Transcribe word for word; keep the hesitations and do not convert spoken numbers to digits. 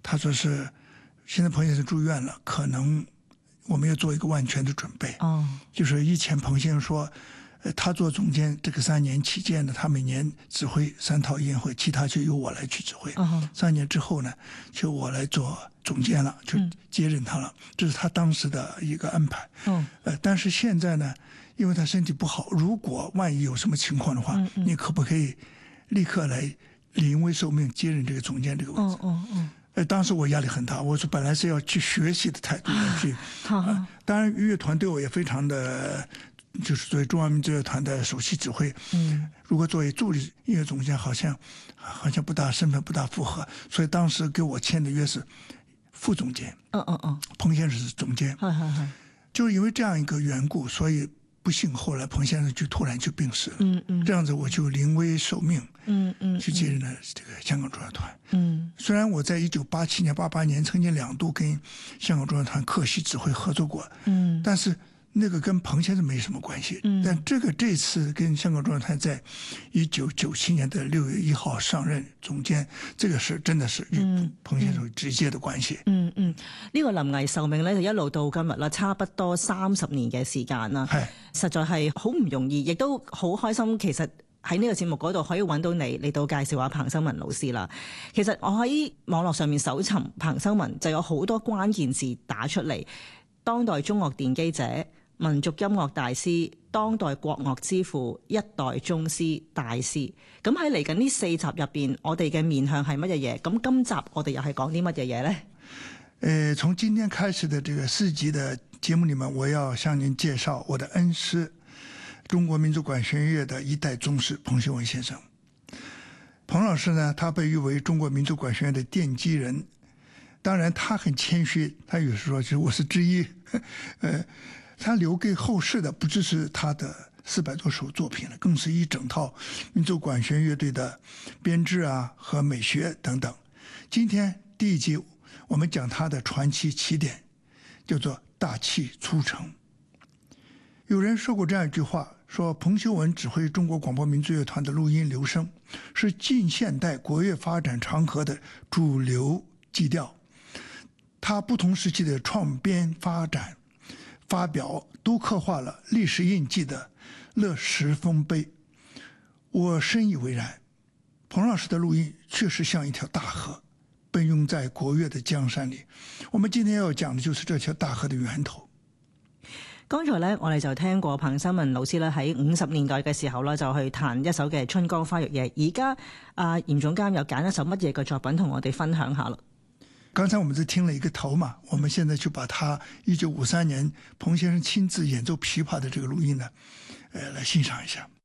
他说是现在彭先生住院了，可能我们要做一个万全的准备。 哦， 就是以前彭先生说，呃，他做总监这个三年期间呢，他每年指挥三套宴会，其他就由我来去指挥。 哦、 三年之后呢，就我来做总监了，就接任他了。嗯、这是他当时的一个安排。 哦， 呃，但是现在呢，因为他身体不好，如果万一有什么情况的话， 嗯嗯、 你可不可以立刻来临危受命接任这个总监这个位置？ 哦哦哦。 呃，当时我压力很大，我说本来是要去学习的态度来去， 啊呃，当然乐团对我也非常的，就是作为中央民族乐团的首席指挥， 嗯， 如果作为助理音乐总监，好像好像不大身份不大符合，所以当时给我签的约是副总监， 嗯嗯嗯， 彭先生是总监， 係係係， 就是因为这样一个缘故，所以不幸后来彭先生就突然就病逝了， 嗯嗯， 这样子我就临危受命， 嗯嗯， 去接任了这个香港中乐团。 嗯， 虽然我在一九八七年、八八年曾经两度跟香港中乐团客席指挥合作过， 嗯， 但是那个跟彭先生没什么关系。 嗯， 但这个这次跟香港中乐团在一九九七年的六月一號上任總監，這個是真的是與彭先生直接的關係。 嗯嗯，呢、這個臨危受命咧就一路到今日啦，差不多三十年嘅時間啦，係實在係好唔容易，亦都好開心。其實喺呢個節目嗰度可以揾到你嚟到介紹下彭修文老師啦。其實我喺網絡上面搜尋彭修文，就有好多關鍵字打出嚟：當代中樂奠基者、民族音樂大師、當代國樂之父、一代宗師大師。咁喺嚟緊呢四集入邊，我哋嘅面向係乜嘢嘢？咁今集我哋又係講啲乜嘢嘢呢？ 呃，從今天開始的這個四集的節目裡面，我要向您介紹我的恩師，中國民族管弦樂的一代宗師彭修文先生。彭老師呢，他被譽為中國民族管弦樂的奠基人。當然，他很謙虛，他有時說其實我是之一。呃，他留給後世的不只是他的四百多首作品了，更是一整套民族管弦樂隊的編制啊和美學等等。今天第一集我們講他的傳奇起點，叫做大器粗成。有人說過這樣一句話，說彭修文指揮中國廣播民族樂團的錄音留聲，是近現代國樂發展長河的主流基調。他不同時期的創編發展發表都刻畫了歷史印記的樂時豐碑，我深以為然。彭老師的錄音確實像一條大河，奔湧在國樂的江山裡。我們今天要講的就是這條大河的源頭。 剛才咧，我哋就聽過彭修文老師咧喺五十年代嘅時候咧，就去彈一首嘅《春江花月夜》。而家阿嚴總監又揀一首乜嘢嘅作品同我哋分享下咯。 剛才我們只聽了一個頭嘛，我們現在就把他一九五三年彭先生親自演奏琵琶的這個錄音呢，呃，來欣賞一下。